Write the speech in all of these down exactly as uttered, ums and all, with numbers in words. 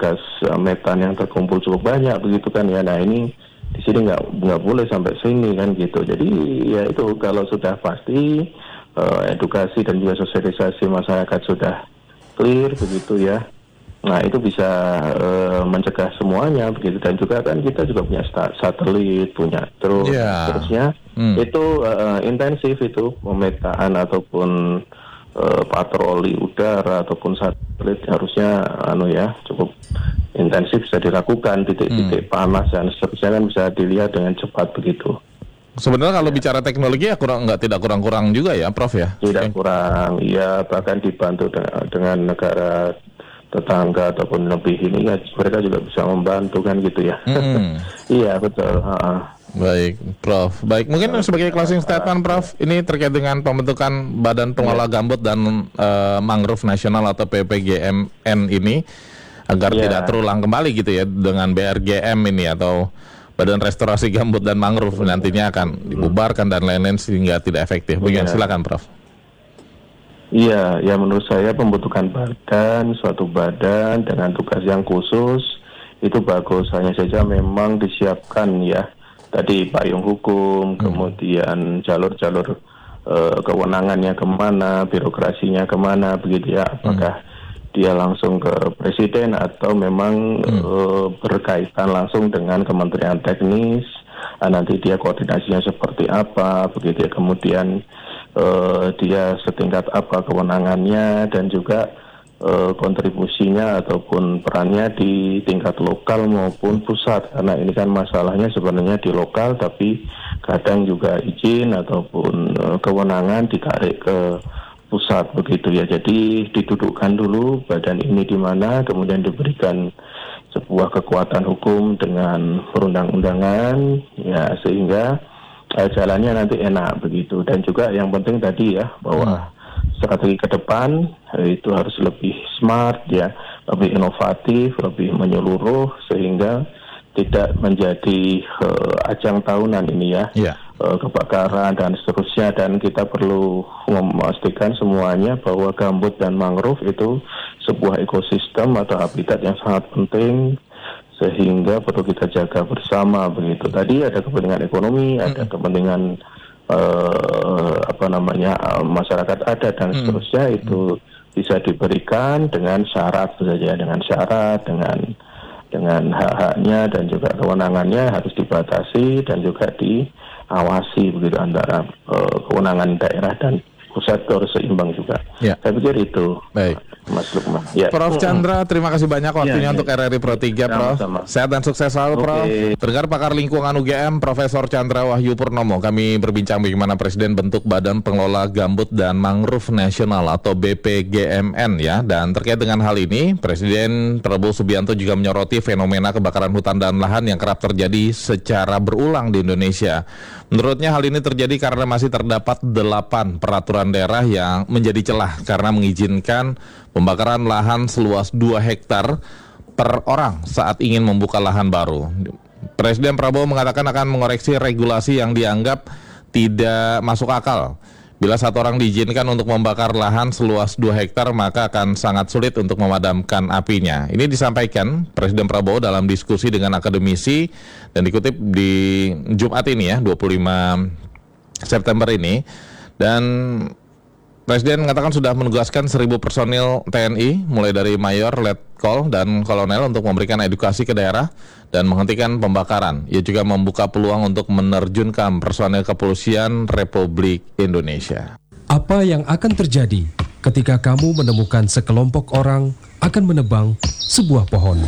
gas uh, metan yang terkumpul cukup banyak begitu kan ya. Nah ini di sini nggak nggak boleh sampai sini kan gitu. Jadi ya itu kalau sudah pasti uh, edukasi dan juga sosialisasi masyarakat sudah clear begitu ya. Nah itu bisa uh, mencegah semuanya begitu, dan juga kan kita juga punya sta- satelit, punya terus yeah. terusnya hmm. itu uh, intensif itu pemetaan ataupun uh, patroli udara ataupun satelit harusnya anu ya cukup intensif bisa dilakukan, titik-titik hmm. panas dan seterusnya kan bisa dilihat dengan cepat begitu. Sebenarnya kalau ya. bicara teknologi ya kurang nggak tidak kurang-kurang juga ya Prof ya? Tidak okay. kurang, ya bahkan dibantu dengan, dengan negara tetangga ataupun lebih ini ya, mereka juga bisa membantu kan gitu ya. Hmm. Iya betul. Ha-ha. Baik Prof. Baik mungkin sebagai closing statement Prof, ini terkait dengan pembentukan Badan Pengelola ya. Gambut dan uh, Mangrove Nasional atau B P G M N ini agar ya. tidak terulang kembali gitu ya dengan B R G M ini atau Badan Restorasi Gambut dan Mangrove nantinya akan dibubarkan dan lain-lain sehingga tidak efektif. Bagaimana? Ya. Silakan Prof. Iya, ya menurut saya pembentukan badan, suatu badan dengan tugas yang khusus itu bagus. Hanya saja memang disiapkan ya tadi payung hukum, hmm. kemudian jalur-jalur uh, kewenangannya kemana, birokrasinya kemana, begitu ya. Apakah hmm. dia langsung ke presiden atau memang hmm. uh, berkaitan langsung dengan kementerian teknis, uh, nanti dia koordinasinya seperti apa, begitu ya. Kemudian Uh, dia setingkat apa kewenangannya dan juga uh, kontribusinya ataupun perannya di tingkat lokal maupun pusat, karena ini kan masalahnya sebenarnya di lokal tapi kadang juga izin ataupun uh, kewenangan ditarik ke pusat begitu ya. Jadi didudukkan dulu badan ini di mana, kemudian diberikan sebuah kekuatan hukum dengan perundang-undangan ya, sehingga Uh, jalannya nanti enak begitu. Dan juga yang penting tadi ya bahwa hmm. strategi ke depan uh, itu harus lebih smart ya, lebih inovatif, lebih menyeluruh sehingga tidak menjadi uh, ajang tahunan ini ya, yeah. uh, kebakaran dan seterusnya. Dan kita perlu memastikan semuanya bahwa gambut dan mangrove itu sebuah ekosistem atau habitat yang sangat penting, sehingga perlu kita jaga bersama begitu. Tadi ada kepentingan ekonomi, hmm. ada kepentingan uh, apa namanya uh, masyarakat adat dan hmm. seterusnya, itu hmm. bisa diberikan dengan syarat saja, dengan syarat, dengan dengan hak-haknya dan juga kewenangannya harus dibatasi dan juga diawasi begitu antara uh, kewenangan daerah dan pusat harus seimbang juga. Ya. Saya pikir itu. Baik. Mas Lukman. Ya. Prof Chandra, terima kasih banyak waktunya ya, untuk ya. R R I Pro tiga, Prof. Sama-sama. Sehat dan sukses selalu, okay. Prof. Terdengar pakar lingkungan U G M, Profesor Chandra Wahyu Purnomo. Kami berbincang bagaimana Presiden bentuk Badan Pengelola Gambut dan Mangrove Nasional atau B P G M N ya. Dan terkait dengan hal ini, Presiden Prabowo Subianto juga menyoroti fenomena kebakaran hutan dan lahan yang kerap terjadi secara berulang di Indonesia. Menurutnya hal ini terjadi karena masih terdapat delapan peraturan daerah yang menjadi celah karena mengizinkan pembakaran lahan seluas dua hektar per orang saat ingin membuka lahan baru. Presiden Prabowo mengatakan akan mengoreksi regulasi yang dianggap tidak masuk akal. Bila satu orang diizinkan untuk membakar lahan seluas dua hektar, maka akan sangat sulit untuk memadamkan apinya. Ini disampaikan Presiden Prabowo dalam diskusi dengan akademisi dan dikutip di Jumat ini ya, dua puluh lima September ini. Dan Presiden mengatakan sudah menugaskan seribu personil T N I, mulai dari mayor, letkol, dan kolonel untuk memberikan edukasi ke daerah dan menghentikan pembakaran. Ia juga membuka peluang untuk menerjunkan personil kepolisian Republik Indonesia. Apa yang akan terjadi ketika kamu menemukan sekelompok orang akan menebang sebuah pohon?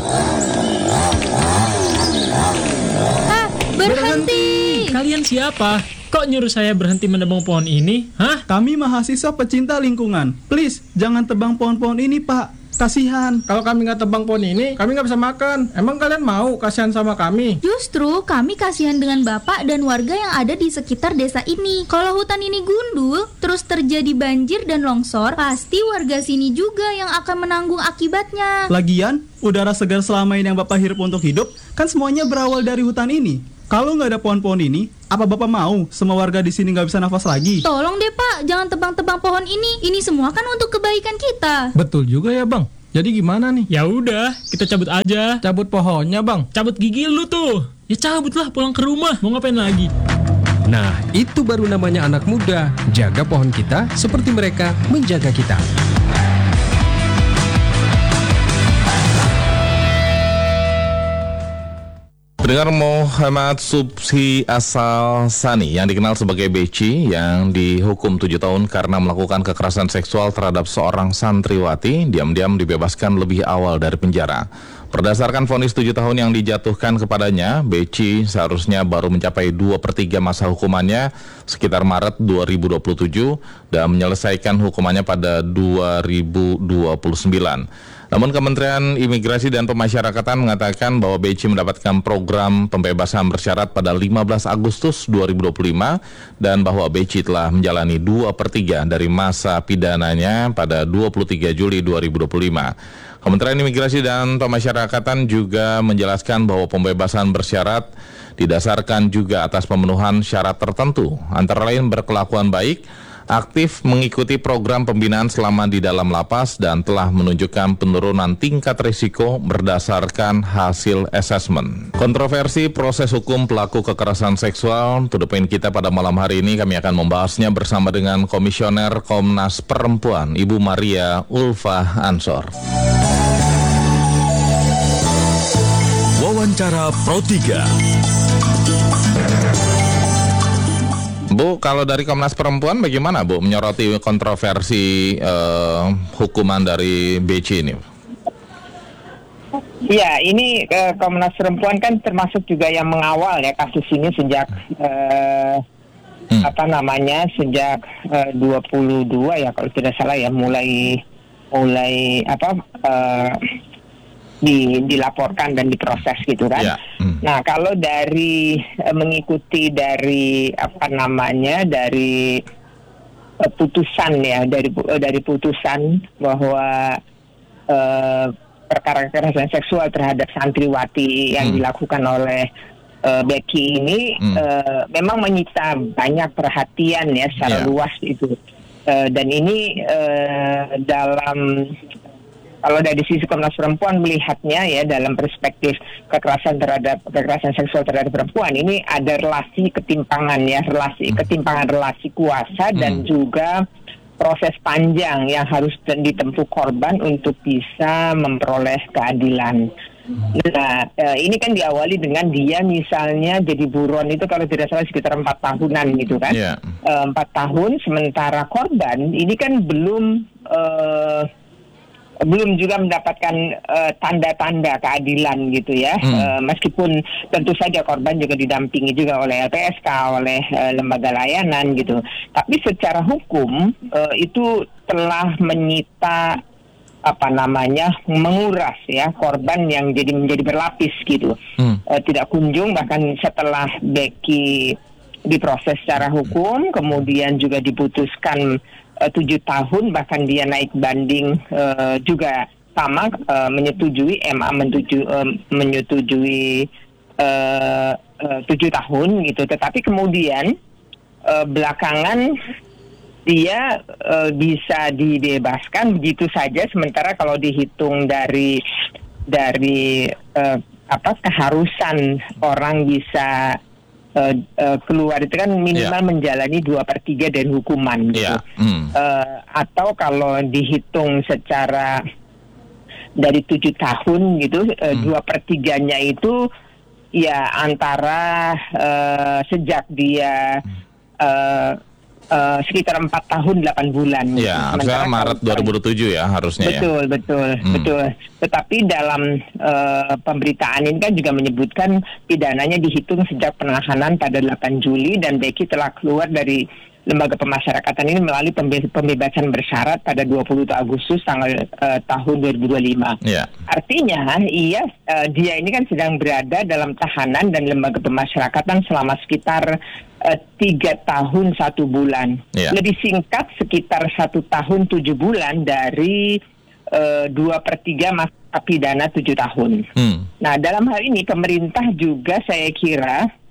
Ah, berhenti! Kalian siapa? Kok nyuruh saya berhenti menebang pohon ini? Hah? Kami mahasiswa pecinta lingkungan. Please, jangan tebang pohon-pohon ini, Pak. Kasihan. Kalau kami nggak tebang pohon ini, kami nggak bisa makan. Emang kalian mau kasihan sama kami? Justru kami kasihan dengan Bapak dan warga yang ada di sekitar desa ini. Kalau hutan ini gundul, terus terjadi banjir dan longsor, pasti warga sini juga yang akan menanggung akibatnya. Lagian, udara segar selama ini yang Bapak hirup untuk hidup, kan semuanya berawal dari hutan ini. Kalau nggak ada pohon-pohon ini, apa Bapak mau semua warga di sini nggak bisa nafas lagi? Tolong deh Pak, jangan tebang-tebang pohon ini. Ini semua kan untuk kebaikan kita. Betul juga ya Bang. Jadi gimana nih? Ya udah, kita cabut aja. Cabut pohonnya, Bang. Cabut gigi lu tuh. Ya cabutlah, pulang ke rumah. Mau ngapain lagi? Nah, itu baru namanya anak muda. Jaga pohon kita seperti mereka menjaga kita. Pendengar, Muhammad Subsi Asal Sani yang dikenal sebagai Beci yang dihukum tujuh tahun karena melakukan kekerasan seksual terhadap seorang santriwati diam-diam dibebaskan lebih awal dari penjara. Berdasarkan vonis tujuh tahun yang dijatuhkan kepadanya, Beci seharusnya baru mencapai dua per tiga masa hukumannya sekitar Maret dua ribu dua puluh tujuh dan menyelesaikan hukumannya pada dua ribu dua puluh sembilan. Namun Kementerian Imigrasi dan Pemasyarakatan mengatakan bahwa Beci mendapatkan program pembebasan bersyarat pada lima belas Agustus dua ribu dua puluh lima dan bahwa Beci telah menjalani dua per tiga dari masa pidananya pada dua puluh tiga Juli dua ribu dua puluh lima. Kementerian Imigrasi dan Pemasyarakatan juga menjelaskan bahwa pembebasan bersyarat didasarkan juga atas pemenuhan syarat tertentu, antara lain berkelakuan baik, aktif mengikuti program pembinaan selama di dalam lapas, dan telah menunjukkan penurunan tingkat risiko berdasarkan hasil asesmen. Kontroversi proses hukum pelaku kekerasan seksual, to the point kita pada malam hari ini kami akan membahasnya bersama dengan Komisioner Komnas Perempuan, Ibu Maria Ulfa Ansor. Wawancara Pro tiga. Bu, kalau dari Komnas Perempuan bagaimana Bu menyoroti kontroversi eh, hukuman dari Beci ini? Ya, ini eh, Komnas Perempuan kan termasuk juga yang mengawal ya kasus ini sejak eh, hmm. apa namanya sejak eh, dua puluh dua ya kalau tidak salah ya mulai mulai apa eh, di, dilaporkan dan diproses gitu kan. Ya. Hmm. Nah, kalau dari eh, mengikuti dari apa namanya dari eh, putusan ya dari eh, dari putusan bahwa eh, perkara kekerasan seksual terhadap santriwati yang hmm. dilakukan oleh uh, Beci ini hmm. uh, memang menyita banyak perhatian ya secara yeah. luas itu. Uh, dan ini uh, dalam kalau dari sisi Komnas Perempuan melihatnya ya dalam perspektif kekerasan terhadap kekerasan seksual terhadap perempuan ini ada relasi ketimpangan ya relasi hmm. ketimpangan relasi kuasa hmm. dan juga proses panjang yang harus ditempuh korban untuk bisa memperoleh keadilan. Nah, ini kan diawali dengan dia misalnya jadi buron itu kalau tidak salah sekitar empat tahunan gitu kan. Yeah. Empat tahun, sementara korban ini kan belum uh, belum juga mendapatkan uh, tanda-tanda keadilan gitu ya. Hmm. Uh, meskipun tentu saja korban juga didampingi juga oleh L P S K, oleh uh, lembaga layanan gitu. Tapi secara hukum uh, itu telah menyita apa namanya menguras ya korban yang jadi menjadi berlapis gitu. Hmm. Uh, tidak kunjung bahkan setelah Beci diproses secara hukum kemudian juga diputuskan Uh, tujuh tahun bahkan dia naik banding uh, juga sama uh, menyetujui M A menuju, uh, menyetujui uh, uh, tujuh tahun gitu, tetapi kemudian uh, belakangan dia uh, bisa dibebaskan begitu saja, sementara kalau dihitung dari dari uh, apa keharusan orang bisa Uh, uh, keluar itu kan minimal yeah. menjalani dua per tiga dari hukuman gitu. Yeah. Mm. Uh, atau kalau dihitung secara dari tujuh tahun gitu, uh, dua per tiganya itu ya antara uh, sejak dia uh, uh, sekitar empat tahun delapan bulan. Ya, harusnya Maret dua ribu dua puluh tujuh ya harusnya. Betul, ya. betul, hmm. betul. Tetapi dalam uh, pemberitaan ini kan juga menyebutkan pidananya dihitung sejak penahanan pada delapan Juli dan Beci telah keluar dari lembaga pemasyarakatan ini melalui pembe- pembebasan bersyarat pada dua puluh Agustus tanggal uh, tahun dua ribu dua puluh lima. Yeah. Artinya, iya uh, dia ini kan sedang berada dalam tahanan dan lembaga pemasyarakatan selama sekitar uh, tiga tahun satu bulan. Yeah. Lebih singkat sekitar satu tahun tujuh bulan dari uh, dua per tiga masa pidana tujuh tahun. Hmm. Nah, dalam hal ini pemerintah juga saya kira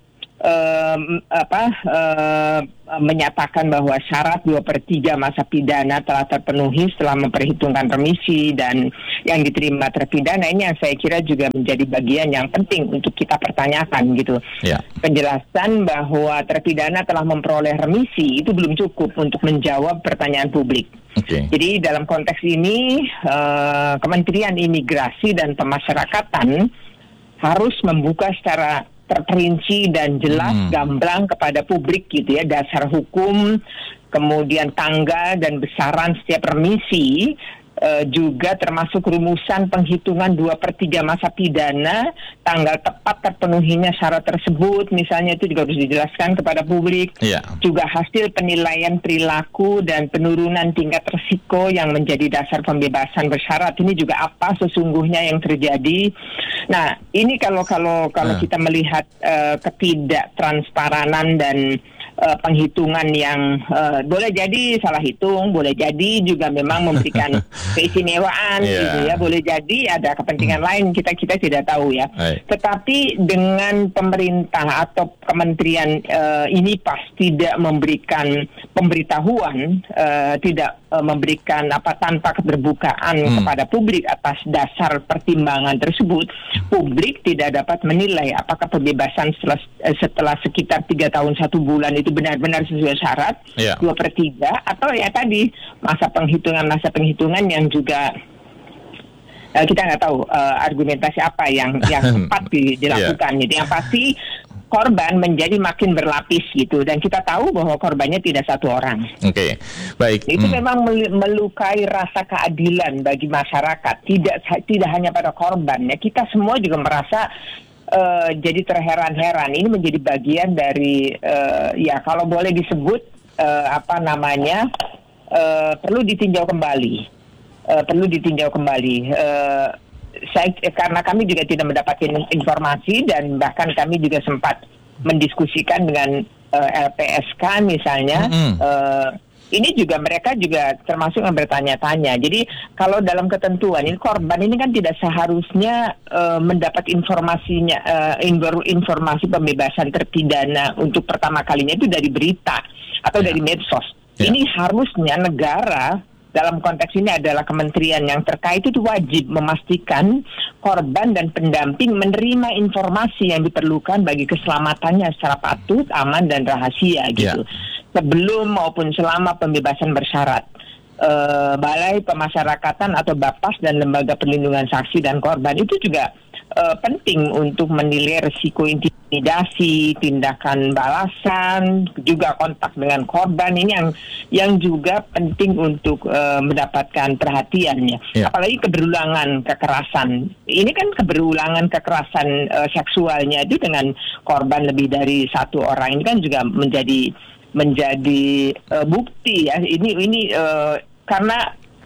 uh, apa uh, menyatakan bahwa syarat dua per tiga masa pidana telah terpenuhi setelah memperhitungkan remisi dan yang diterima terpidana, ini yang saya kira juga menjadi bagian yang penting untuk kita pertanyakan gitu. Ya. Penjelasan bahwa terpidana telah memperoleh remisi itu belum cukup untuk menjawab pertanyaan publik. Okay. Jadi dalam konteks ini uh, Kementerian Imigrasi dan Pemasyarakatan harus membuka secara terperinci dan jelas, hmm. gamblang kepada publik gitu ya, dasar hukum, kemudian tanggal dan besaran setiap remisi, uh, juga termasuk rumusan penghitungan dua per tiga masa pidana, tanggal tepat terpenuhinya syarat tersebut, misalnya itu juga harus dijelaskan kepada publik. Yeah. Juga hasil penilaian perilaku dan penurunan tingkat risiko yang menjadi dasar pembebasan bersyarat, ini juga apa sesungguhnya yang terjadi. Nah, ini kalau kalau kalau uh. kita melihat uh, ketidaktransparan dan uh, penghitungan yang uh, boleh jadi salah hitung, boleh jadi juga memang memberikan keistimewaan yeah. gitu ya, boleh jadi ada kepentingan hmm. lain, kita kita tidak tahu ya. Hai. Tetapi dengan pemerintah atau kementerian uh, ini pas tidak memberikan pemberitahuan, uh, tidak uh, memberikan apa tanpa keterbukaan hmm. kepada publik atas dasar pertimbangan tersebut, publik tidak dapat menilai apakah pembebasan setelah, setelah sekitar tiga tahun satu bulan itu benar-benar sesuai syarat yeah. dua per tiga atau ya tadi masa penghitungan masa penghitungan yang juga uh, kita nggak tahu uh, argumentasi apa yang yang tepat dilakukan. Yeah. Gitu. Yang pasti korban menjadi makin berlapis gitu, dan kita tahu bahwa korbannya tidak satu orang. Oke, okay. Baik. Itu hmm. memang melukai rasa keadilan bagi masyarakat. Tidak tidak hanya pada korban ya, kita semua juga merasa uh, jadi terheran-heran. Ini menjadi bagian dari uh, ya kalau boleh disebut uh, apa namanya uh, perlu ditinjau kembali, uh, perlu ditinjau kembali. Uh, Saya, karena kami juga tidak mendapatkan informasi dan bahkan kami juga sempat mendiskusikan dengan uh, L P S K misalnya, mm-hmm. uh, ini juga mereka juga termasuk yang bertanya-tanya. Jadi kalau dalam ketentuan ini korban ini kan tidak seharusnya uh, mendapat informasinya uh, informasi pembebasan terpidana untuk pertama kalinya itu dari berita atau yeah. dari medsos. Yeah. Ini harusnya negara dalam konteks ini adalah kementerian yang terkait itu wajib memastikan korban dan pendamping menerima informasi yang diperlukan bagi keselamatannya secara patut, aman, dan rahasia gitu. Yeah. Sebelum maupun selama pembebasan bersyarat. Uh, Balai Pemasyarakatan atau Bapas dan Lembaga Perlindungan Saksi dan Korban itu juga uh, penting untuk menilai risiko intimidasi, tindakan balasan, juga kontak dengan korban. Ini yang yang juga penting untuk uh, mendapatkan perhatiannya. Yeah. Apalagi keberulangan kekerasan. Ini kan keberulangan kekerasan uh, seksualnya itu dengan korban lebih dari satu orang. Ini kan juga menjadi menjadi uh, bukti ya. Ini ini uh, karena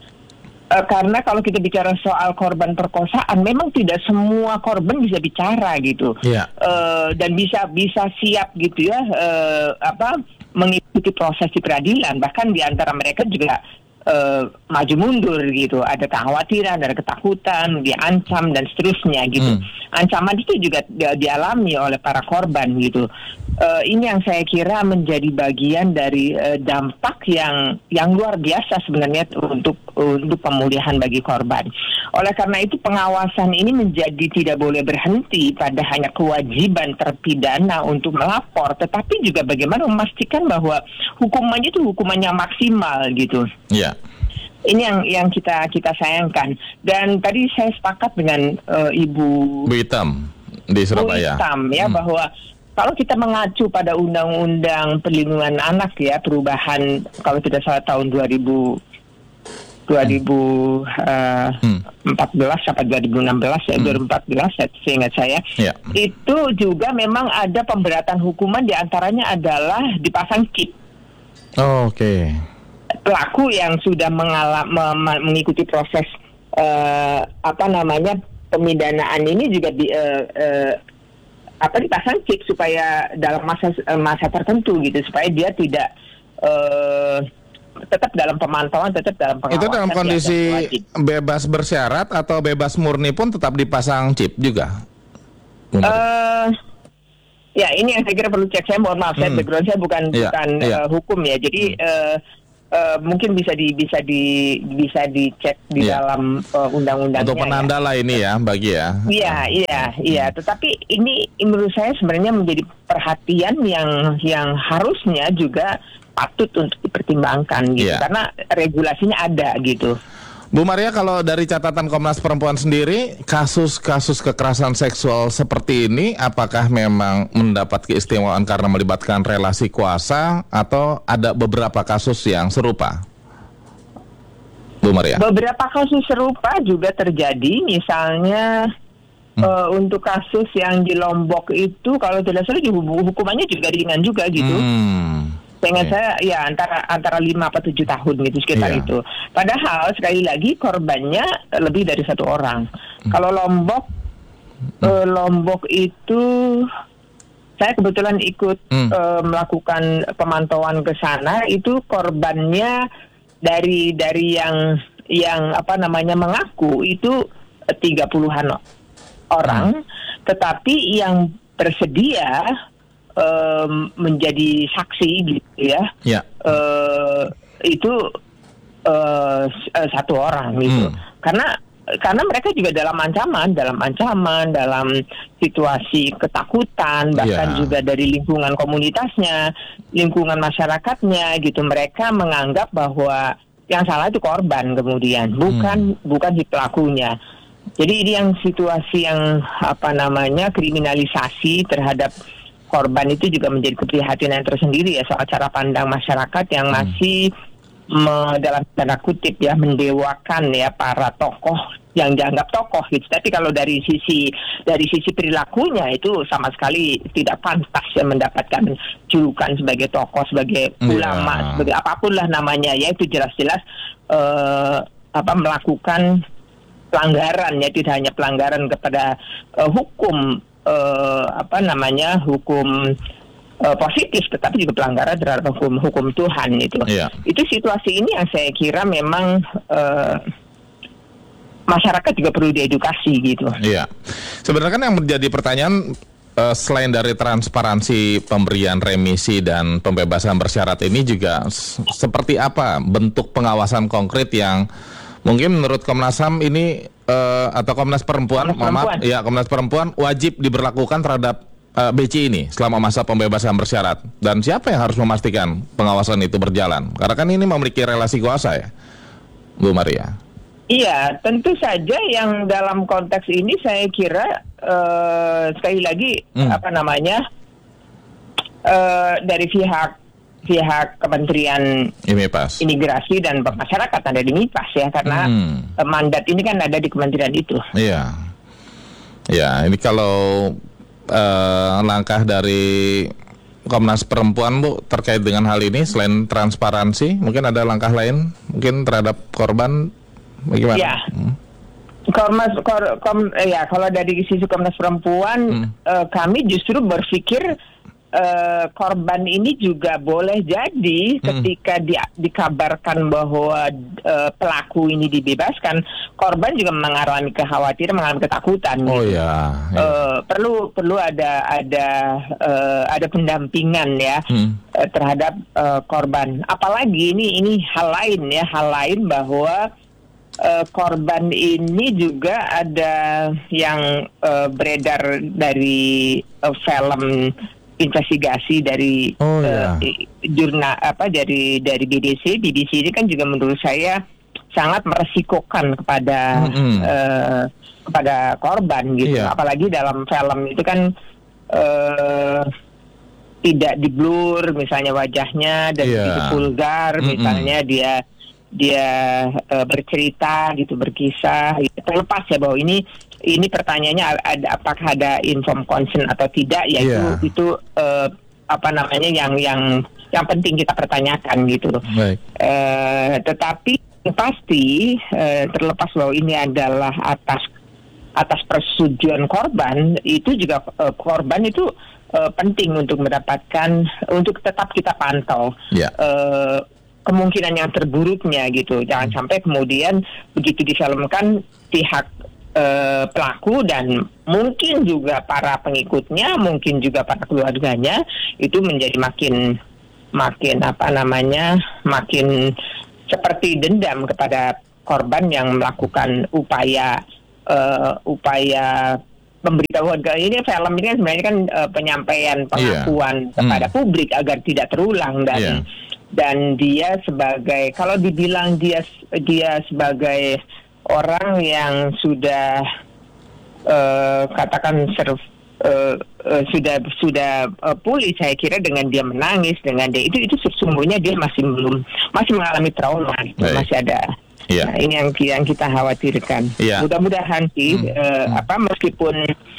uh, karena kalau kita bicara soal korban perkosaan, memang tidak semua korban bisa bicara gitu, yeah. uh, dan bisa bisa siap gitu ya, uh, apa mengikuti proses di peradilan. Bahkan di antara mereka juga uh, maju mundur gitu, ada kekhawatiran, ada ketakutan, diancam dan seterusnya gitu. Hmm. Ancaman itu juga di- dialami oleh para korban gitu. Uh, ini yang saya kira menjadi bagian dari uh, dampak yang yang luar biasa sebenarnya untuk untuk pemulihan bagi korban. Oleh karena itu pengawasan ini menjadi tidak boleh berhenti pada hanya kewajiban terpidana untuk melapor, tetapi juga bagaimana memastikan bahwa hukumannya itu hukuman yang maksimal gitu. Iya. Yeah. Ini yang yang kita kita sayangkan. Dan tadi saya sepakat dengan uh, Ibu Bu Hitam di Surabaya. Bu Hitam ya, hmm. bahwa kalau kita mengacu pada Undang-Undang Perlindungan Anak ya, perubahan kalau tidak salah tahun dua ribu empat belas sampai dua ribu enam belas ya, hmm. dua ribu empat belas seingat saya, yeah. itu juga memang ada pemberatan hukuman, diantaranya adalah dipasang chip. Oh, Oke. Okay. Pelaku yang sudah mengalami me- mengikuti proses uh, apa namanya pemidanaan ini juga di uh, uh, apa dipasang chip supaya dalam masa masa tertentu gitu, supaya dia tidak uh, tetap dalam pemantauan, tetap dalam pengawasan. Itu dalam kondisi bebas bersyarat atau bebas murni pun tetap dipasang chip juga? Uh, Ya, ini yang saya kira perlu cek. Saya mohon maaf, hmm. saya background saya bukan yeah, bukan yeah. Uh, hukum ya. Jadi hmm. uh, uh, mungkin bisa di bisa di bisa dicek di yeah. dalam uh, undang-undangnya. Untuk penanda ya. lah ini ya, bagi ya. Iya, iya, iya. Tetapi ini menurut saya sebenarnya menjadi perhatian yang yang harusnya juga patut untuk dipertimbangkan gitu, yeah. karena regulasinya ada gitu. Bu Maria, kalau dari catatan Komnas Perempuan sendiri, kasus-kasus kekerasan seksual seperti ini apakah memang mendapat keistimewaan karena melibatkan relasi kuasa atau ada beberapa kasus yang serupa? Bu Maria. Beberapa kasus serupa juga terjadi, misalnya hmm. uh, untuk kasus yang di Lombok itu kalau tidak salah hukumannya juga ringan juga gitu. Hmm. Dengan okay. saya ya antara antara lima atau tujuh tahun gitu sekitar yeah. itu. Padahal sekali lagi korbannya lebih dari satu orang. Mm. Kalau Lombok mm. eh, Lombok itu saya kebetulan ikut mm. eh, melakukan pemantauan ke sana, itu korbannya dari dari yang yang apa namanya mengaku itu tiga puluhan orang, mm. tetapi yang bersedia Um, menjadi saksi gitu ya, ya. Uh, itu uh, satu orang gitu, hmm. karena karena mereka juga dalam ancaman, dalam ancaman, dalam situasi ketakutan, bahkan ya. juga dari lingkungan komunitasnya, lingkungan masyarakatnya gitu, mereka menganggap bahwa yang salah itu korban kemudian, bukan hmm. bukan si pelakunya. Jadi ini yang situasi yang apa namanya kriminalisasi terhadap korban itu juga menjadi keprihatinan tersendiri ya, soal cara pandang masyarakat yang masih hmm. me, dalam tanda kutip ya mendewakan ya para tokoh yang dianggap tokoh gitu. Tapi kalau dari sisi dari sisi perilakunya itu sama sekali tidak pantas ya mendapatkan julukan sebagai tokoh, sebagai ulama, yeah. sebagai apapun lah namanya ya, itu jelas-jelas uh, apa melakukan pelanggaran ya, tidak hanya pelanggaran kepada uh, hukum Uh, apa namanya hukum uh, positif, tetapi juga pelanggaran terhadap hukum hukum Tuhan itu. Yeah. Itu situasi ini yang saya kira memang uh, masyarakat juga perlu diedukasi gitu. Iya. Yeah. Sebenarnya kan yang menjadi pertanyaan uh, selain dari transparansi pemberian remisi dan pembebasan bersyarat ini juga s- seperti apa bentuk pengawasan konkret yang mungkin menurut Komnas H A M ini uh, atau Komnas Perempuan, Komnas Perempuan. Maaf, ya Komnas Perempuan wajib diberlakukan terhadap uh, B C ini selama masa pembebasan bersyarat. Dan siapa yang harus memastikan pengawasan itu berjalan? Karena kan ini memiliki relasi kuasa ya, Bu Maria. Iya, tentu saja yang dalam konteks ini saya kira uh, sekali lagi hmm. apa namanya uh, dari pihak pihak Kementerian Imipas. Imigrasi dan Masyarakat ada di Mipas ya, karena hmm. mandat ini kan ada di kementerian itu. Iya, ya ini kalau uh, langkah dari Komnas Perempuan Bu terkait dengan hal ini selain transparansi, mungkin ada langkah lain mungkin terhadap korban bagaimana? Ya. Hmm. Komnas kor, kom, ya kalau dari sisi Komnas Perempuan hmm. uh, kami justru berpikir Uh, korban ini juga boleh jadi ketika di, dikabarkan bahwa uh, pelaku ini dibebaskan, korban juga mengalami kekhawatiran, mengalami ketakutan. Oh gitu. ya. ya. Uh, perlu perlu ada ada uh, ada pendampingan ya hmm. uh, terhadap uh, korban. Apalagi ini ini hal lain ya, hal lain bahwa uh, korban ini juga ada yang uh, beredar dari uh, film investigasi dari oh, ya. uh, jurnal apa dari dari B D C B B C ini kan juga menurut saya sangat meresikokan kepada mm-hmm. uh, kepada korban gitu, yeah. apalagi dalam film itu kan uh, tidak diblur misalnya wajahnya dan yeah. begitu vulgar, mm-hmm. misalnya dia dia uh, bercerita gitu, berkisah gitu. Terlepas ya bahwa ini ini pertanyaannya ada apakah ada informed consent atau tidak ya, yeah. itu itu uh, apa namanya yang yang yang penting kita pertanyakan gitu. Baik. Uh, tetapi pasti uh, terlepas bahwa ini adalah atas atas persetujuan korban, itu juga uh, korban itu uh, penting untuk mendapatkan, untuk tetap kita pantau. Yeah. Uh, kemungkinan yang terburuknya gitu, jangan hmm. sampai kemudian begitu difilmkan pihak uh, pelaku dan mungkin juga para pengikutnya, mungkin juga para keluarganya itu menjadi makin makin apa namanya makin seperti dendam kepada korban yang melakukan upaya uh, upaya memberitahu warga. Ini film ini kan sebenarnya kan uh, penyampaian pengakuan yeah. kepada hmm. publik agar tidak terulang dan yeah. dan dia sebagai kalau dibilang dia dia sebagai orang yang sudah uh, katakan serv, uh, uh, sudah sudah uh, pulih, saya kira dengan dia menangis dengan dia itu itu sesungguhnya dia masih belum masih mengalami trauma, masih ada. Yeah. Nah, ini yang yang kita khawatirkan. Yeah. Mudah-mudahan sih mm. uh, mm. apa meskipun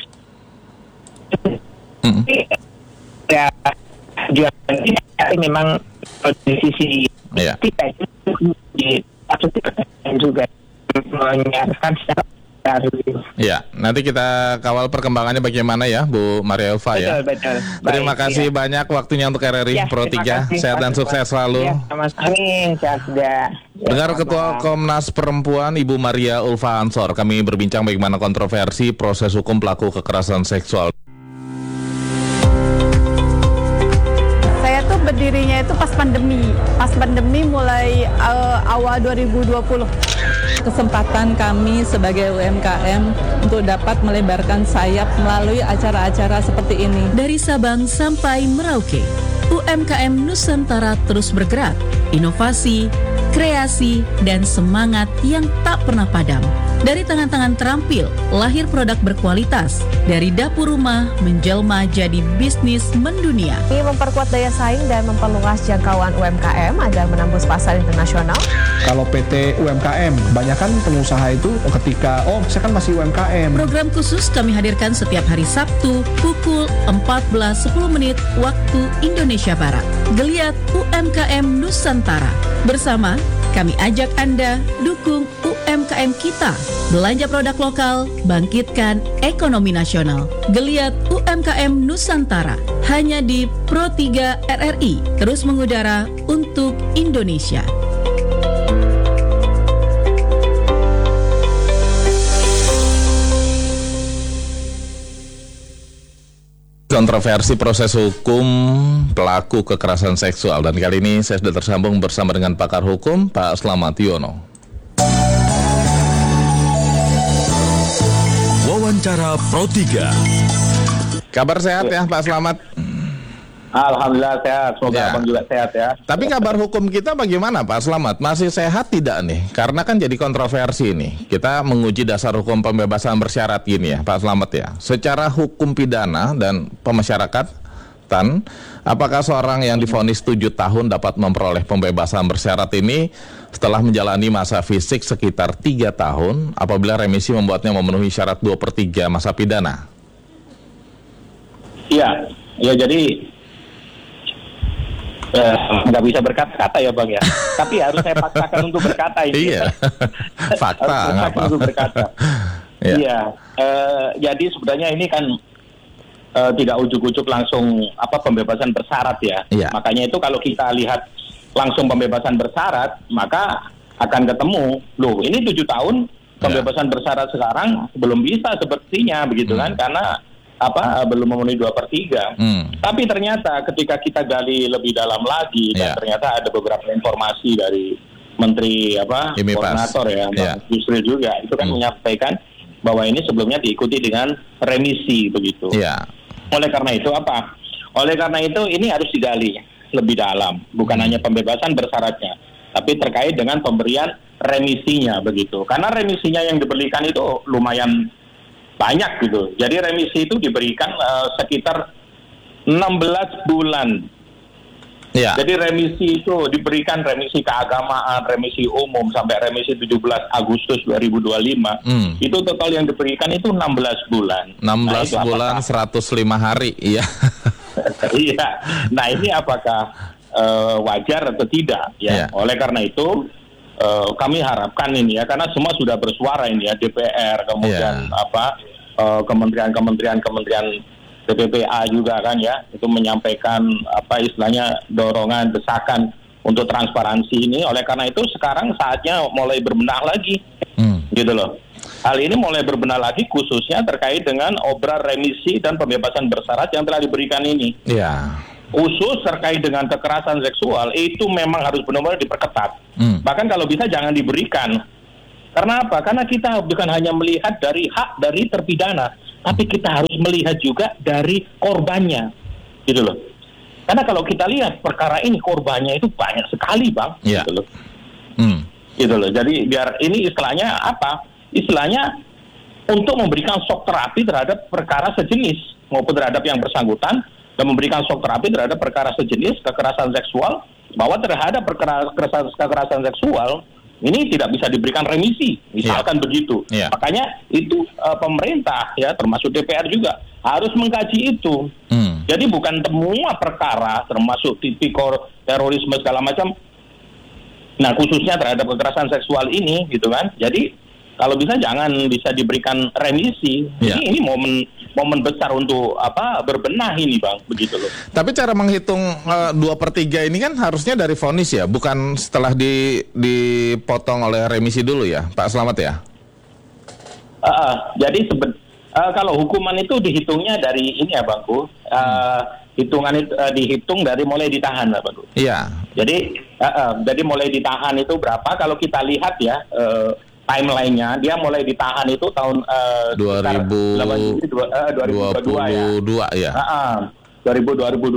mm. ya jualan tapi memang di sisi yeah. kita di patut diperhatikan juga menyiarkan secara baru. Ya, nanti kita kawal perkembangannya bagaimana ya, Bu Maria Ulfa ya. Betul, betul. Terima Baik, kasih ya. banyak waktunya untuk R R I ya, Pro tiga. Sehat dan sukses selalu. Ya, amin, sehat sudah. Ya, Dengar Ketua Komnas Perempuan Ibu Maria Ulfa Ansor, kami berbincang bagaimana kontroversi proses hukum pelaku kekerasan seksual. Saya tuh berdirinya itu pas pandemi, pas pandemi mulai uh, awal dua ribu dua puluh. Kesempatan kami sebagai U M K M untuk dapat melebarkan sayap melalui acara-acara seperti ini. Dari Sabang sampai Merauke, U M K M Nusantara terus bergerak, inovasi, kreasi, dan semangat yang tak pernah padam. Dari tangan-tangan terampil, lahir produk berkualitas. Dari dapur rumah, menjelma jadi bisnis mendunia. Ini memperkuat daya saing dan memperluas jangkauan U M K M agar menembus pasar internasional. Kalau P T U M K M, banyak kan pengusaha itu ketika, oh saya kan masih U M K M. Program khusus kami hadirkan setiap hari Sabtu, pukul empat belas sepuluh menit waktu Indonesia Barat. Geliat U M K M Nusantara. Bersama, kami ajak Anda dukung U M K M kita. Belanja produk lokal, bangkitkan ekonomi nasional. Geliat U M K M Nusantara. Hanya di Pro tiga R R I. Terus mengudara untuk Indonesia. Kontroversi proses hukum pelaku kekerasan seksual, dan kali ini saya sudah tersambung bersama dengan pakar hukum Pak Slamet Yono. Wawancara Pro tiga. Kabar sehat ya Pak Slamet? Alhamdulillah sehat, semoga ya. Abang juga sehat ya. Tapi kabar hukum kita bagaimana Pak Slamet? Masih sehat tidak nih? Karena kan jadi kontroversi nih. Kita menguji dasar hukum pembebasan bersyarat gini ya Pak Slamet ya. Secara hukum pidana dan pemasyarakatan, apakah seorang yang divonis tujuh tahun dapat memperoleh pembebasan bersyarat ini setelah menjalani masa fisik sekitar tiga tahun apabila remisi membuatnya memenuhi syarat dua per tiga masa pidana? Iya, ya jadi nggak uh, bisa berkata-kata ya Bang ya, tapi harus saya paksakan untuk berkata ini. Iya, fakta nggak apa. Untuk berkata. Iya, yeah. uh, jadi sebenarnya ini kan uh, tidak ujuk-ujuk langsung apa pembebasan bersyarat ya. Yeah. Makanya itu kalau kita lihat langsung pembebasan bersyarat, maka akan ketemu, loh ini tujuh tahun pembebasan yeah. bersyarat sekarang belum bisa sepertinya begitu hmm. kan, karena apa belum memenuhi dua per tiga. Hmm. Tapi ternyata ketika kita gali lebih dalam lagi yeah. dan ternyata ada beberapa informasi dari Menteri apa Koordinator ya, yeah. Bang Yusril juga itu kan hmm. menyampaikan bahwa ini sebelumnya diikuti dengan remisi begitu. Yeah. Oleh karena itu apa? Oleh karena itu ini harus digali lebih dalam, bukan hmm. hanya pembebasan bersyaratnya, tapi terkait dengan pemberian remisinya begitu. Karena remisinya yang diberikan itu lumayan banyak gitu. Jadi remisi itu diberikan uh, sekitar enam belas bulan. Ya. Jadi remisi itu diberikan remisi keagamaan, remisi umum sampai remisi tujuh belas Agustus dua ribu dua puluh lima. Hmm. Itu total yang diberikan itu enam belas bulan. enam belas nah, bulan apakah, seratus lima hari. Iya. Iya. Nah, ini apakah uh, wajar atau tidak ya? Ya. Oleh karena itu Uh, kami harapkan ini ya, karena semua sudah bersuara ini ya, D P R, kemudian yeah. apa uh, kementerian-kementerian kementerian P P P A juga kan ya, itu menyampaikan apa istilahnya dorongan, desakan untuk transparansi ini. Oleh karena itu sekarang saatnya mulai berbenah lagi, hmm. gitu loh. hal ini mulai berbenah lagi khususnya terkait dengan obral remisi dan pembebasan bersyarat yang telah diberikan ini. Iya. Khusus terkait dengan kekerasan seksual itu memang harus benar-benar diperketat. Hmm. Bahkan kalau bisa jangan diberikan. Karena apa? Karena kita bukan hanya melihat dari hak dari terpidana, tapi kita harus melihat juga dari korbannya, gitu loh. Karena kalau kita lihat perkara ini korbannya itu banyak sekali, Bang, yeah. gitu loh. Hmm. Gitu loh. Jadi biar ini istilahnya apa? Istilahnya untuk memberikan shock terapi terhadap perkara sejenis maupun terhadap yang bersangkutan dan memberikan shock terapi terhadap perkara sejenis kekerasan seksual, bahwa terhadap perkara kekerasan, kekerasan seksual ini tidak bisa diberikan remisi, misalkan yeah. begitu. Yeah. Makanya itu uh, pemerintah ya termasuk D P R juga harus mengkaji itu. Hmm. Jadi bukan semua perkara termasuk tipikor terorisme segala macam. Nah khususnya terhadap kekerasan seksual ini gitu kan. Jadi kalau bisa jangan bisa diberikan remisi. Yeah. Ini ini momen momen besar untuk apa berbenah ini, Bang, begitu loh. Tapi cara menghitung uh, dua per tiga ini kan harusnya dari vonis ya, bukan setelah di dipotong oleh remisi dulu ya, Pak Slamet ya? Uh, uh, jadi seben, uh, kalau hukuman itu dihitungnya dari ini ya, Bangku. Uh, hmm. Hitungan itu uh, dihitung dari mulai ditahan lah, Bangku. Iya. Jadi uh, uh, jadi mulai ditahan itu berapa? Kalau kita lihat ya. Uh, timeline-nya dia mulai ditahan itu tahun uh, dua ribu dua puluh dua ya. Heeh. dua ribu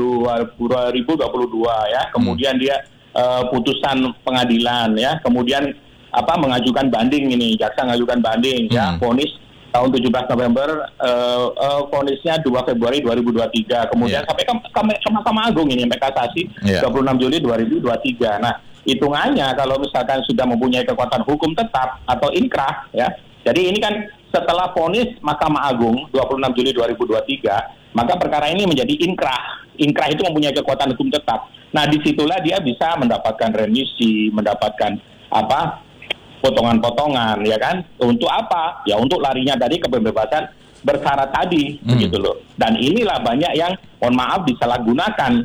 dua puluh dua ya. Kemudian hmm. dia uh, putusan pengadilan ya. Kemudian apa mengajukan banding ini, jaksa mengajukan banding hmm. ya. Vonis tahun tujuh belas November, uh, uh, vonisnya dua Februari dua ribu dua puluh tiga. Kemudian yeah. sampai ke Mahkamah Agung ini sampai kasasi yeah. dua puluh enam Juli dua ribu dua puluh tiga. Nah, hitungannya kalau misalkan sudah mempunyai kekuatan hukum tetap atau inkrah ya. Jadi ini kan setelah vonis Mahkamah Agung dua puluh enam Juli dua ribu dua puluh tiga, maka perkara ini menjadi inkrah. Inkrah itu mempunyai kekuatan hukum tetap. Nah, disitulah dia bisa mendapatkan remisi, mendapatkan apa? potongan-potongan ya kan. Untuk apa? Ya untuk larinya dari kebebasan bersyarat tadi hmm. begitu loh. Dan inilah banyak yang mohon maaf disalahgunakan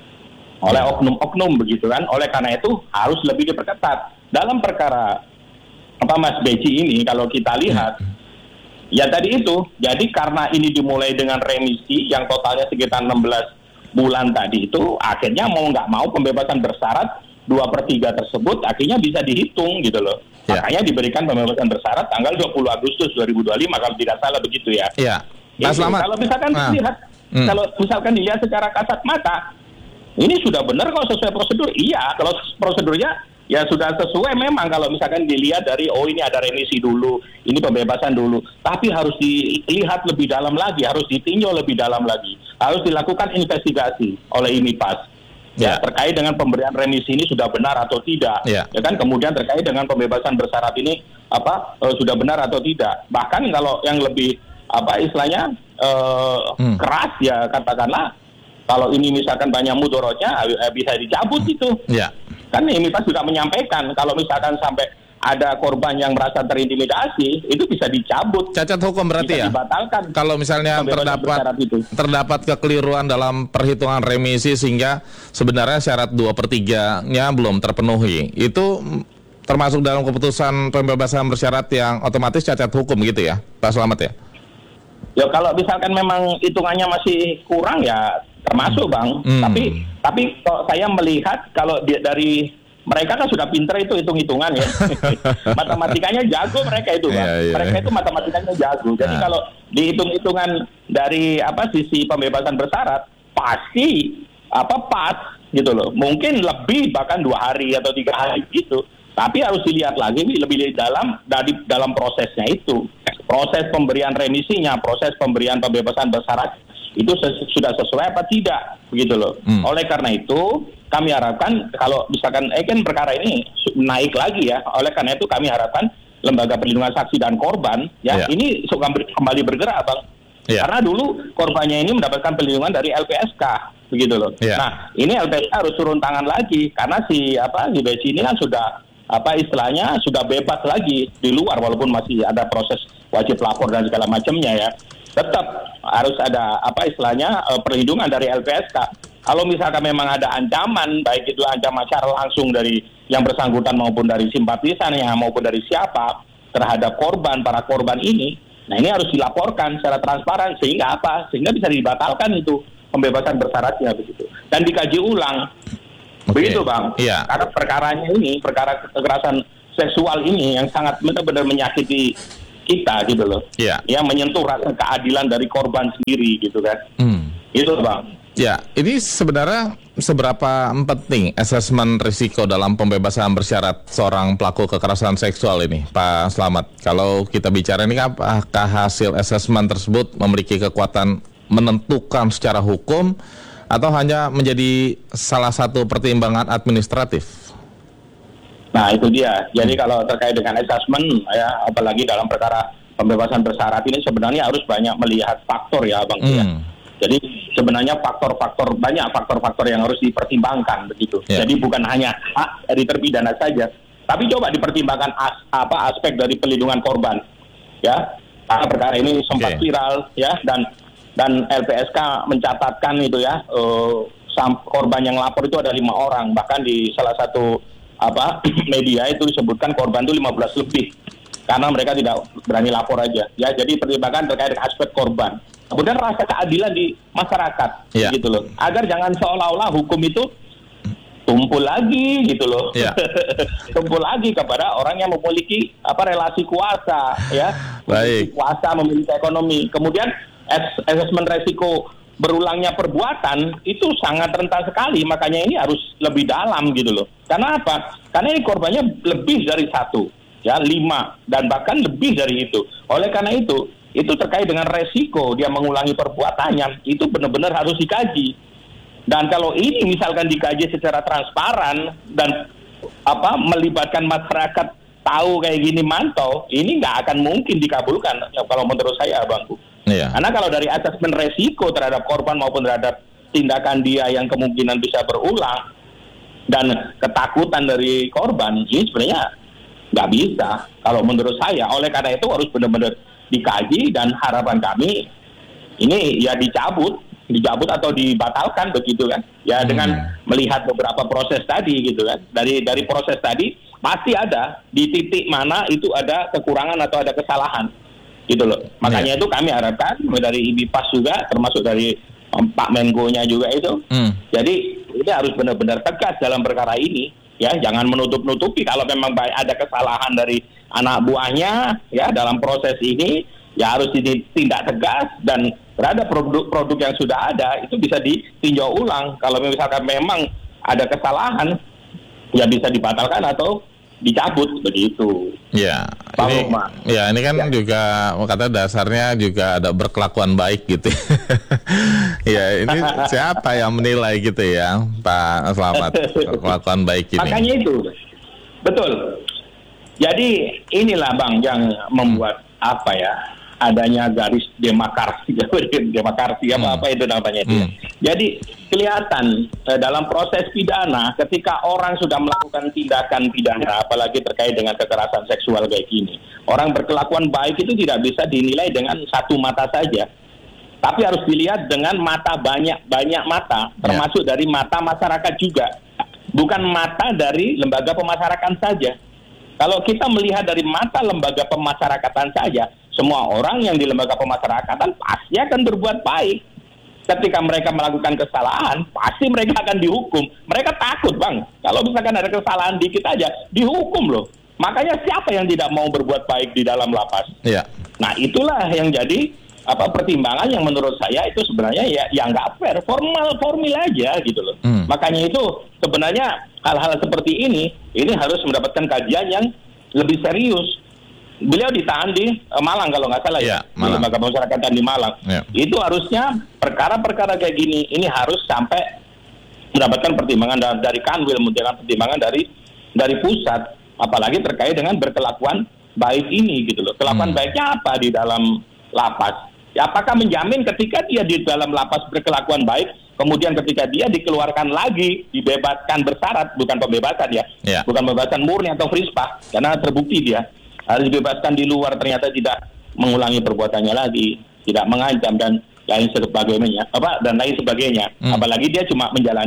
oleh oknum-oknum begitu kan. Oleh karena itu harus lebih diperketat. Dalam perkara apa Mas Beji ini kalau kita lihat hmm. ya tadi itu, jadi karena ini dimulai dengan remisi yang totalnya sekitar enam belas bulan tadi itu, akhirnya mau nggak mau pembebasan bersyarat dua per tiga tersebut akhirnya bisa dihitung gitu loh. Ya. Makanya diberikan pembebasan bersyarat tanggal dua puluh Agustus dua ribu dua puluh lima kalau tidak salah begitu ya. Iya. Gitu. Kalau misalkan nah. dilihat hmm. kalau misalkan dilihat secara kasat mata ini sudah benar kalau sesuai prosedur, iya. Kalau prosedurnya ya sudah sesuai memang kalau misalkan dilihat dari oh ini ada remisi dulu, ini pembebasan dulu. Tapi harus dilihat lebih dalam lagi, harus ditinjau lebih dalam lagi. Harus dilakukan investigasi oleh IMIPAS. Ya, terkait dengan pemberian remisi ini sudah benar atau tidak. Ya, ya kan kemudian terkait dengan pembebasan bersyarat ini apa e, sudah benar atau tidak. Bahkan kalau yang lebih apa istilahnya e, hmm. keras ya katakanlah kalau ini misalkan banyak mudorotnya bisa dicabut itu. Ya. Kan ini pas juga menyampaikan kalau misalkan sampai ada korban yang merasa terintimidasi itu bisa dicabut. Cacat hukum berarti bisa ya. Dibatalkan. Kalau misalnya terdapat terdapat kekeliruan dalam perhitungan remisi sehingga sebenarnya syarat dua per tiga-nya belum terpenuhi. Itu termasuk dalam keputusan pembebasan bersyarat yang otomatis cacat hukum gitu ya, Pak Slamet ya? Ya kalau misalkan memang hitungannya masih kurang ya termasuk Bang. Hmm. Tapi tapi kalau saya melihat kalau di, dari mereka kan sudah pinter itu hitung-hitungan ya. Matematikanya jago mereka itu, Bang. Yeah, yeah. Mereka itu matematikanya jago. Jadi nah. kalau dihitung-hitungan dari apa sisi pembebasan bersyarat pasti apa pas gitu loh. Mungkin lebih bahkan dua hari atau tiga hari gitu. Tapi harus dilihat lagi lebih dalam dari dalam prosesnya itu. Proses pemberian remisinya, proses pemberian pembebasan bersyarat itu ses- sudah sesuai apa tidak begitu loh. Hmm. Oleh karena itu kami harapkan kalau misalkan eh kan perkara ini naik lagi ya. Oleh karena itu kami harapkan lembaga perlindungan saksi dan korban ya yeah. ini kembali bergerak Bang. Yeah. Karena dulu korbannya ini mendapatkan perlindungan dari L P S K begitu loh. Yeah. Nah, ini L P S K harus turun tangan lagi karena si apa si Beci ini kan sudah apa istilahnya sudah bebas lagi di luar walaupun masih ada proses wajib lapor dan segala macamnya ya. Tetap harus ada apa istilahnya uh, perlindungan dari L P S K. Kalau misalkan memang ada ancaman, baik itu ancaman secara langsung dari yang bersangkutan maupun dari simpatisannya maupun dari siapa, terhadap korban, para korban ini, nah ini harus dilaporkan secara transparan, sehingga apa? Sehingga bisa dibatalkan itu pembebasan bersyaratnya begitu. Dan dikaji ulang. Okay. Begitu Bang. Yeah. Karena perkaranya ini, perkara kekerasan seksual ini yang sangat benar-benar menyakiti kita gitu loh. Yeah. Yang menyentuh rasa keadilan dari korban sendiri gitu kan. Hmm. Itu Bang. Ya, ini sebenarnya seberapa penting asesmen risiko dalam pembebasan bersyarat seorang pelaku kekerasan seksual ini, Pak Slamet? Kalau kita bicara ini, apakah hasil asesmen tersebut memiliki kekuatan menentukan secara hukum atau hanya menjadi salah satu pertimbangan administratif? Nah, itu dia. Jadi kalau terkait dengan asesmen, ya, apalagi dalam perkara pembebasan bersyarat ini sebenarnya harus banyak melihat faktor ya, Bang. Hmm. Ya. Jadi sebenarnya faktor-faktor banyak faktor-faktor yang harus dipertimbangkan begitu. Yeah. Jadi bukan hanya hak dari terpidana saja, tapi coba dipertimbangkan as, apa aspek dari pelindungan korban, ya. Karena perkara ini sempat okay. viral, ya, dan dan L P S K mencatatkan itu ya, uh, korban yang lapor itu ada lima orang, bahkan di salah satu apa media itu disebutkan korban itu lima belas lebih, karena mereka tidak berani lapor aja, ya. Jadi pertimbangan terkait dengan aspek korban. Kemudian rasa keadilan di masyarakat, yeah. gitu loh. Agar jangan seolah-olah hukum itu tumpul lagi, gitu loh. Yeah. tumpul lagi kepada orang yang memiliki apa relasi kuasa, ya. Memiliki kuasa, memiliki ekonomi. Kemudian asesmen resiko berulangnya perbuatan itu sangat rentan sekali. Makanya ini harus lebih dalam, gitu loh. Karena apa? Karena ini korbannya lebih dari satu, ya, lima dan bahkan lebih dari itu. Oleh karena itu. Itu terkait dengan resiko dia mengulangi perbuatannya, itu benar-benar harus dikaji. Dan kalau ini misalkan dikaji secara transparan dan apa melibatkan masyarakat tahu kayak gini mantau, ini nggak akan mungkin dikabulkan ya, kalau menurut saya, Bangku. Iya. Karena kalau dari asesmen resiko terhadap korban maupun terhadap tindakan dia yang kemungkinan bisa berulang dan ketakutan dari korban, ini sebenarnya nggak bisa kalau menurut saya. Oleh karena itu harus benar-benar dikaji dan harapan kami ini ya dicabut, dicabut atau dibatalkan begitu kan? Ya hmm. dengan melihat beberapa proses tadi gitu kan. Dari dari proses tadi pasti ada di titik mana itu ada kekurangan atau ada kesalahan gitu loh. Makanya yeah. itu kami harapkan dari I B P A S juga, termasuk dari um, Pak Menko-nya juga itu. Hmm. Jadi ini harus benar-benar tegas dalam perkara ini. Ya, jangan menutup-nutupi kalau memang ada kesalahan dari anak buahnya ya dalam proses ini, ya harus ditindak tegas dan terhadap produk-produk yang sudah ada itu bisa ditinjau ulang. Kalau misalkan memang ada kesalahan, ya bisa dibatalkan atau dicabut begitu. Ya, ini, ya ini kan ya. juga kata dasarnya juga ada berkelakuan baik gitu. Ya, ini siapa yang menilai gitu ya, Pak Slamet, berkelakuan baik ini? Makanya itu, betul. Jadi inilah Bang yang membuat hmm. apa ya? adanya garis demarkasi, demarkasi apa apa itu namanya itu. Hmm. Jadi kelihatan eh, dalam proses pidana ketika orang sudah melakukan tindakan pidana, apalagi terkait dengan kekerasan seksual kayak gini, orang berkelakuan baik itu tidak bisa dinilai dengan satu mata saja, tapi harus dilihat dengan mata banyak banyak mata, termasuk yeah. dari mata masyarakat juga, bukan mata dari lembaga pemasyarakatan saja. Kalau kita melihat dari mata lembaga pemasyarakatan saja, semua orang yang di lembaga pemasyarakatan pasti akan berbuat baik. Ketika mereka melakukan kesalahan, pasti mereka akan dihukum. Mereka takut, Bang. Kalau misalkan ada kesalahan dikit aja, dihukum loh. Makanya siapa yang tidak mau berbuat baik di dalam lapas? Iya. Nah, itulah yang jadi apa pertimbangan yang menurut saya itu sebenarnya ya yang nggak fair, formal formil aja gitu loh. Hmm. Makanya itu sebenarnya hal-hal seperti ini ini harus mendapatkan kajian yang lebih serius. Beliau ditahan di uh, Malang kalau nggak salah ya, ya di lembaga pemasyarakatan di Malang. Ya. Itu harusnya perkara-perkara kayak gini ini harus sampai mendapatkan pertimbangan dari Kanwil, mendapatkan pertimbangan dari dari pusat, apalagi terkait dengan berkelakuan baik ini gitu loh. Kelakuan hmm. baiknya apa di dalam lapas? Ya, apakah menjamin ketika dia di dalam lapas berkelakuan baik, kemudian ketika dia dikeluarkan lagi, dibebaskan bersyarat, bukan pembebasan ya, yeah. bukan pembebasan murni atau frispah, karena terbukti dia harus dibebaskan di luar ternyata tidak mengulangi perbuatannya lagi, tidak mengancam dan lain sebagainya, apa dan lain sebagainya. Hmm. Apalagi dia cuma menjalani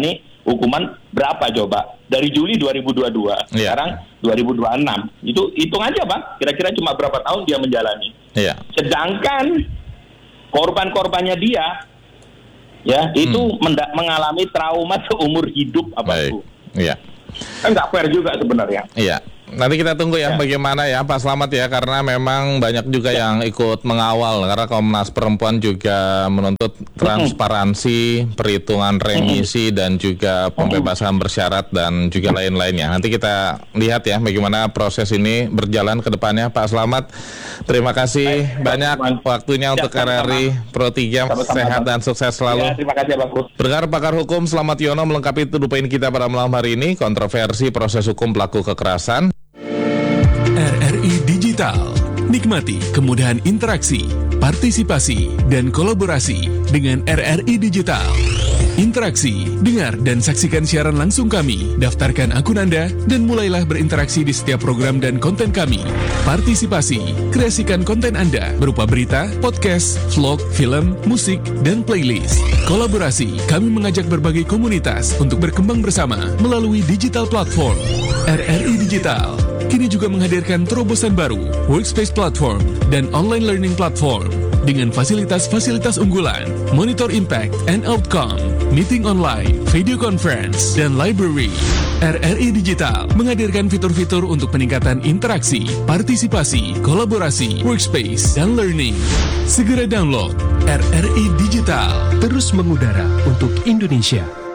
hukuman berapa coba? Dari Juli dua ribu dua puluh dua, yeah. sekarang dua ribu dua puluh enam. Itu hitung aja Bang, kira-kira cuma berapa tahun dia menjalani. Yeah. Sedangkan korban-korbannya dia, ya itu hmm. menda- mengalami trauma seumur hidup apa itu. Iya. Kan nggak fair juga sebenarnya. Iya. Nanti kita tunggu ya, ya bagaimana ya Pak Slamet ya, karena memang banyak juga ya. yang ikut mengawal, karena Komnas Perempuan juga menuntut transparansi, perhitungan remisi dan juga pembebasan bersyarat dan juga lain-lainnya. Nanti kita lihat ya bagaimana proses ini berjalan ke depannya Pak Slamet. Terima kasih Baik, banyak teman. waktunya ya, untuk R R I Pro tiga, sehat dan sukses selalu. Ya, terima kasih Bagus. Pendengar pakar hukum Slamet Yono melengkapi tuduh poin kita pada malam hari ini, kontroversi proses hukum pelaku kekerasan. R R I Digital. Nikmati kemudahan interaksi, partisipasi, dan kolaborasi dengan R R I Digital. Interaksi, dengar, dan saksikan siaran langsung kami. Daftarkan akun Anda dan mulailah berinteraksi di setiap program dan konten kami. Partisipasi, kreasikan konten Anda berupa berita, podcast, vlog, film, musik, dan playlist. Kolaborasi, kami mengajak berbagai komunitas untuk berkembang bersama melalui digital platform. R R I Digital kini juga menghadirkan terobosan baru, workspace platform, dan online learning platform dengan fasilitas-fasilitas unggulan, monitor impact and outcome, meeting online, video conference, dan library. R R I Digital menghadirkan fitur-fitur untuk peningkatan interaksi, partisipasi, kolaborasi, workspace, dan learning. Segera download R R I Digital. Terus mengudara untuk Indonesia.